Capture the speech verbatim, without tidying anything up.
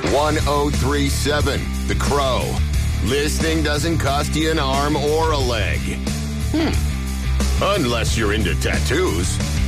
one oh three point seven The Crow. Listening doesn't cost you an arm or a leg. Hmm. Unless you're into tattoos.